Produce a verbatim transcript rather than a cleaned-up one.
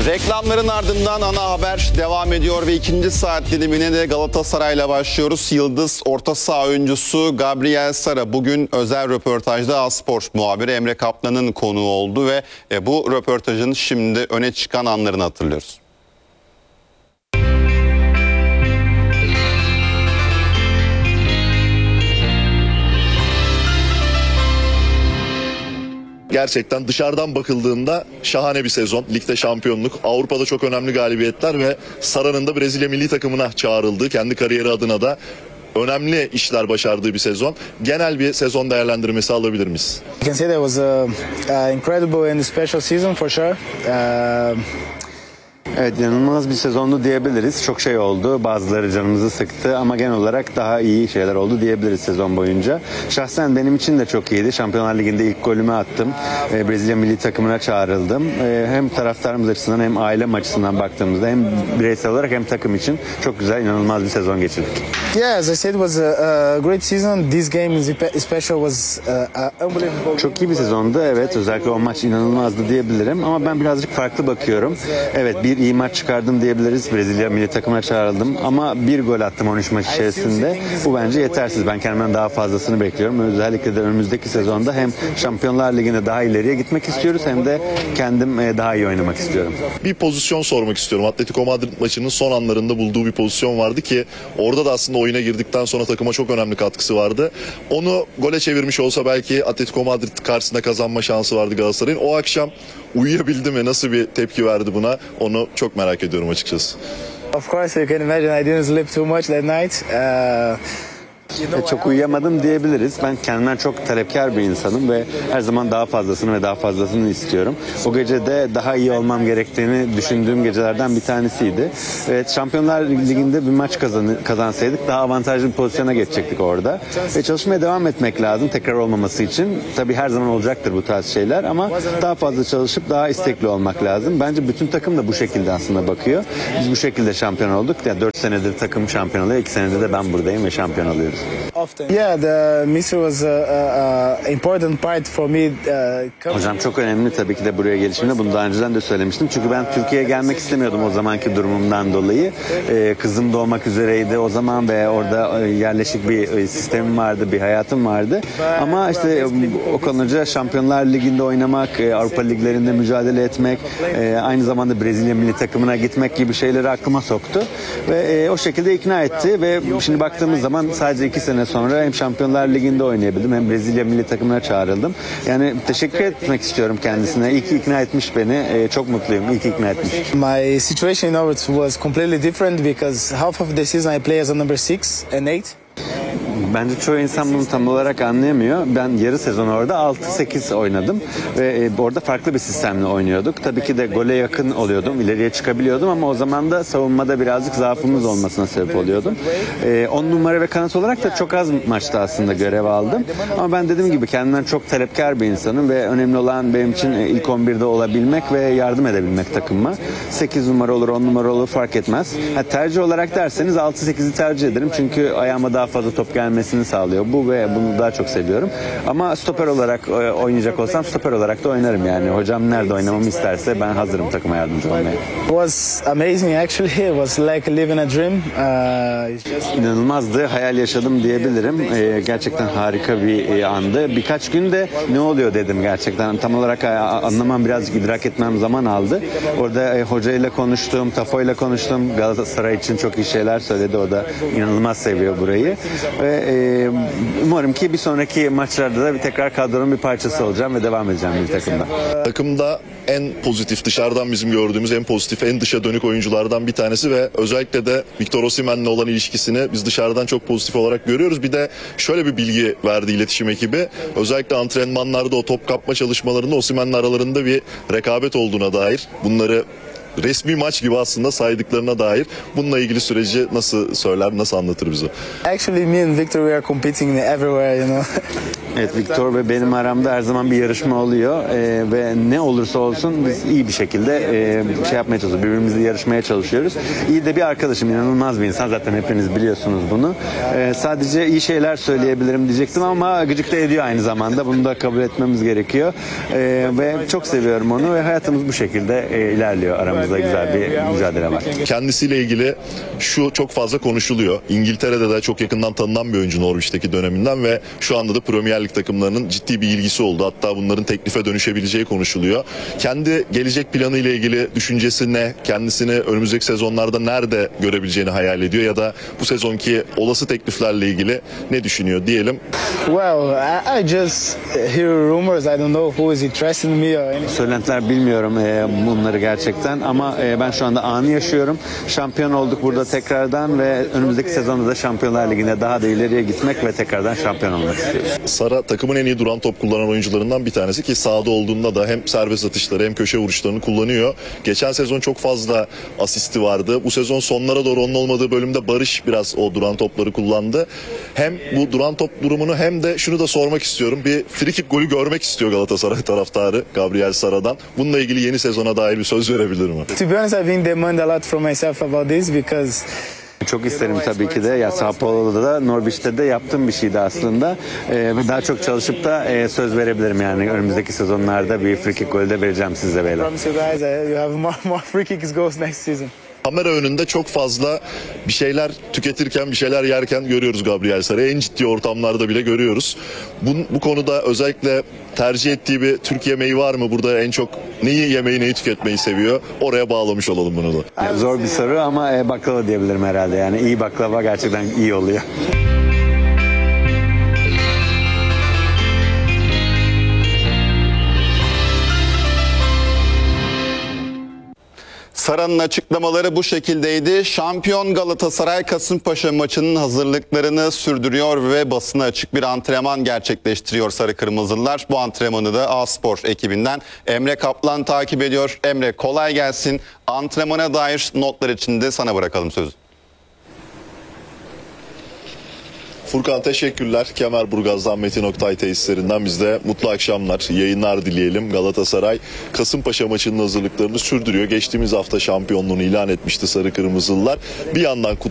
Reklamların ardından ana haber devam ediyor ve ikinci saat dilimine de Galatasaray'la başlıyoruz. Yıldız orta saha oyuncusu Gabriel Sara bugün özel röportajda A-Spor muhabiri Emre Kaplan'ın konuğu oldu ve bu röportajın şimdi öne çıkan anlarını hatırlıyoruz. Gerçekten dışarıdan bakıldığında şahane bir sezon. Ligde şampiyonluk, Avrupa'da çok önemli galibiyetler ve Sara'nın da Brezilya milli takımına çağrıldığı, kendi kariyeri adına da önemli işler başardığı bir sezon. Genel bir sezon değerlendirmesi alabilir miyiz? I can say that was a, a incredible and special season for sure. Uh, Evet, inanılmaz bir sezondu diyebiliriz. Çok şey oldu. Bazıları canımızı sıktı ama genel olarak daha iyi şeyler oldu diyebiliriz sezon boyunca. Şahsen benim için de çok iyiydi. Şampiyonlar Ligi'nde ilk golümü attım. Ee, Brezilya milli takımına çağrıldım. Ee, hem taraftarımız açısından hem ailem açısından baktığımızda hem bireysel olarak hem takım için çok güzel, inanılmaz bir sezon geçirdik. yeah, as I said, it was a, a great season. This game in special was uh, unbelievable. Çok iyi bir sezondu. Evet, özellikle o maç inanılmazdı diyebilirim ama ben birazcık farklı bakıyorum. Evet, bir iyi maç çıkardım diyebiliriz. Brezilya milli takımına çağrıldım ama bir gol attım on üç maç içerisinde. Bu bence yetersiz. Ben kendimden daha fazlasını bekliyorum. Özellikle de önümüzdeki sezonda hem Şampiyonlar Ligi'nde daha ileriye gitmek istiyoruz hem de kendim daha iyi oynamak istiyorum. Bir pozisyon sormak istiyorum. Atletico Madrid maçının son anlarında bulduğu bir pozisyon vardı ki orada da aslında oyuna girdikten sonra takıma çok önemli katkısı vardı. Onu gole çevirmiş olsa belki Atletico Madrid karşısında kazanma şansı vardı Galatasaray'ın. O akşam uyuyabildi mi? Nasıl bir tepki verdi buna? Onu çok merak ediyorum açıkçası. Of course, you can imagine I didn't sleep too much that night. Uh, Çok uyuyamadım diyebiliriz. Ben kendimden çok talepkar bir insanım ve her zaman daha fazlasını ve daha fazlasını istiyorum. O gece de daha iyi olmam gerektiğini düşündüğüm gecelerden bir tanesiydi. Evet, Şampiyonlar Ligi'nde bir maç kazan kazansaydık daha avantajlı bir pozisyona geçecektik orada. Ve çalışmaya devam etmek lazım tekrar olmaması için. Tabii her zaman olacaktır bu tarz şeyler ama daha fazla çalışıp daha istekli olmak lazım. Bence bütün takım da bu şekilde aslında bakıyor. Biz bu şekilde şampiyon olduk. Yani dört senedir takım şampiyon oluyor. iki senedir de ben buradayım ve şampiyon oluyoruz. often. Yeah, the Mister was a, a, a important part for me. Uh, Hocam çok önemli tabii ki de buraya gelişimde. Bunu daha önceden de söylemiştim. Çünkü ben Türkiye'ye gelmek istemiyordum o zamanki durumumdan dolayı. Ee, kızım doğmak üzereydi o zaman ve orada yerleşik bir sistemim vardı, bir hayatım vardı. Ama işte Okan Hoca Şampiyonlar Ligi'nde oynamak, Avrupa Liglerinde mücadele etmek, aynı zamanda Brezilya milli takımına gitmek gibi şeyleri aklıma soktu. Ve o şekilde ikna etti ve şimdi baktığımız zaman sadece iki sene sonra hem Şampiyonlar Ligi'nde oynayabildim hem Brezilya milli takımına çağrıldım. Yani teşekkür etmek istiyorum kendisine. İyi ki ikna etmiş beni. Çok mutluyum. İyi ki ikna etmiş. My situation in Orbit was completely different because half of the season I play as a number six and eight. Bence çoğu insan bunu tam olarak anlayamıyor. Ben yarı sezon orada altı sekiz oynadım ve orada farklı bir sistemle oynuyorduk. Tabii ki de gole yakın oluyordum, ileriye çıkabiliyordum ama o zaman da savunmada birazcık zaafımız olmasına sebep oluyordum. on numara ve kanat olarak da çok az maçta aslında görev aldım. Ama ben dediğim gibi kendimden çok talepkar bir insanım ve önemli olan benim için ilk on birde olabilmek ve yardım edebilmek takımıma. sekiz numara olur, on numara olur fark etmez. Ha, tercih olarak derseniz altı sekizi tercih ederim çünkü ayağıma daha fazla top gelmesini sağlıyor. Bu ve bunu daha çok seviyorum. Ama stoper olarak oynayacak olsam stoper olarak da oynarım yani. Hocam nerede oynamamı isterse ben hazırım takıma yardımcı olmaya. It was amazing actually. It was like living a dream. Uh, it's just... İnanılmazdı. Hayal yaşadım diyebilirim. Ee, gerçekten harika bir andı. Birkaç günde ne oluyor dedim gerçekten. Tam olarak anlamam, birazcık idrak etmem zaman aldı. Orada e, hocayla konuştum, Tafo'yla konuştum. Galatasaray için çok iyi şeyler söyledi. O da inanılmaz seviyor burayı. Ve e, umarım ki bir sonraki maçlarda da bir tekrar kadronun bir parçası olacağım ve devam edeceğim bir takımda. Takımda en pozitif, dışarıdan bizim gördüğümüz en pozitif, en dışa dönük oyunculardan bir tanesi ve özellikle de Victor Osimhen'le olan ilişkisini biz dışarıdan çok pozitif olarak görüyoruz. Bir de şöyle bir bilgi verdi iletişim ekibi. Özellikle antrenmanlarda o top kapma çalışmalarında Osimhen'le aralarında bir rekabet olduğuna dair, bunları resmi maç gibi aslında saydıklarına dair, bununla ilgili süreci nasıl söyler, nasıl anlatır bize? Actually, me and Victor we are competing everywhere, you know. Evet, Victor ve benim aramda her zaman bir yarışma oluyor ee, ve ne olursa olsun biz iyi bir şekilde e, şey yapmaya çalışıyoruz, birbirimizle yarışmaya çalışıyoruz. İyi de bir arkadaşım, inanılmaz bir insan, zaten hepiniz biliyorsunuz bunu. Ee, sadece iyi şeyler söyleyebilirim diyecektim ama gıcık da ediyor aynı zamanda, bunu da kabul etmemiz gerekiyor. Ee, ve çok seviyorum onu ve hayatımız bu şekilde e, ilerliyor aramızda. arkamızda güzel bir mücadele var. Kendisiyle ilgili şu çok fazla konuşuluyor. İngiltere'de de çok yakından tanınan bir oyuncu Norwich'teki döneminden ve şu anda da Premier Lig takımlarının ciddi bir ilgisi oldu. Hatta bunların teklife dönüşebileceği konuşuluyor. Kendi gelecek planı ile ilgili düşüncesi ne? Kendisini önümüzdeki sezonlarda nerede görebileceğini hayal ediyor ya da bu sezonki olası tekliflerle ilgili ne düşünüyor diyelim. Well, I, I just hear rumors. I don't know who is interested in me or anything. Söylentiler bilmiyorum e, bunları gerçekten ama e, ben şu anda anı yaşıyorum. Şampiyon olduk burada tekrardan ve önümüzdeki sezonda da Şampiyonlar Ligi'nde daha da ileriye gitmek ve tekrardan şampiyon olmak istiyoruz. Sara takımın en iyi duran top kullanan oyuncularından bir tanesi ki sahada olduğunda da hem serbest atışları hem köşe vuruşlarını kullanıyor. Geçen sezon çok fazla asisti vardı. Bu sezon sonlara doğru onun olmadığı bölümde Barış biraz o duran topları kullandı. Hem bu duran top durumunu hem de şunu da sormak istiyorum. Bir frikik golü görmek istiyor Galatasaray taraftarı Gabriel Sara'dan. Bununla ilgili yeni sezona dair bir söz verebilir mi? To be honest, I've been demanding a lot from myself about this because Çok isterim tabii ki de. Ya Sao Paulo'da da Norwich'te de yaptığım bir şeydi aslında. Ee, ve daha çok çalışıp da e, söz verebilirim yani önümüzdeki sezonlarda bir free kick golü de vereceğim size I beyler. promise you guys, uh, you have more, more free kicks goals next season. Kamera önünde çok fazla bir şeyler tüketirken, bir şeyler yerken görüyoruz Gabriel Sara'yı. En ciddi ortamlarda bile görüyoruz. Bu, bu konuda özellikle tercih ettiği bir Türk yemeği var mı? Burada en çok neyi yemeyi, neyi tüketmeyi seviyor? Oraya bağlamış olalım bunu da. Ya zor bir soru ama e, baklava diyebilirim herhalde. Yani iyi baklava gerçekten iyi oluyor. Sara'nın açıklamaları bu şekildeydi. Şampiyon Galatasaray Kasımpaşa maçının hazırlıklarını sürdürüyor ve basına açık bir antrenman gerçekleştiriyor Sarı Kırmızılılar. Bu antrenmanı da A-Spor ekibinden Emre Kaplan takip ediyor. Emre, kolay gelsin. Antrenmana dair notlar için de sana bırakalım sözü. Furkan teşekkürler. Kemerburgaz'dan Metin Oktay tesislerinden biz de mutlu akşamlar, yayınlar dileyelim. Galatasaray Kasımpaşa maçının hazırlıklarını sürdürüyor. Geçtiğimiz hafta şampiyonluğunu ilan etmişti Sarı Kırmızılılar. Bir yandan